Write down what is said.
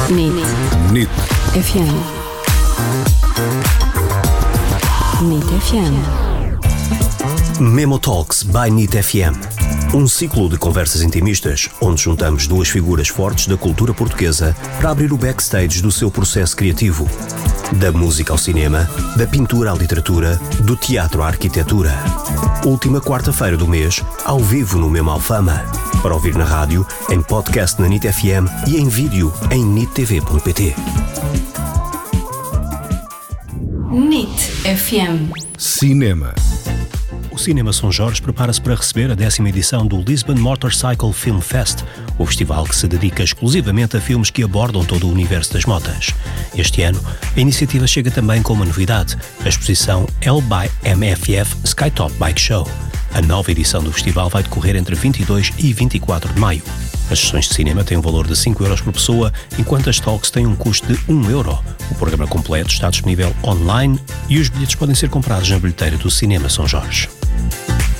NIT FM. NIT FM. Memo Talks by NIT FM. Um ciclo de conversas intimistas, onde juntamos duas figuras fortes da cultura portuguesa para abrir o backstage do seu processo criativo. Da música ao cinema, da pintura à literatura, do teatro à arquitetura. Última quarta-feira do mês, ao vivo no Memo Alfama. Para ouvir na rádio, em podcast na NIT FM e em vídeo em nittv.pt. NIT FM. Cinema. O Cinema São Jorge prepara-se para receber a 10ª edição do Lisbon Motorcycle Film Fest, o festival que se dedica exclusivamente a filmes que abordam todo o universo das motas. Este ano, a iniciativa chega também com uma novidade, a exposição L by MFF Skytop Bike Show. A nova edição do festival vai decorrer entre 22 e 24 de maio. As sessões de cinema têm um valor de 5 euros por pessoa, enquanto as talks têm um custo de 1 euro. O programa completo está disponível online e os bilhetes podem ser comprados na bilheteira do Cinema São Jorge.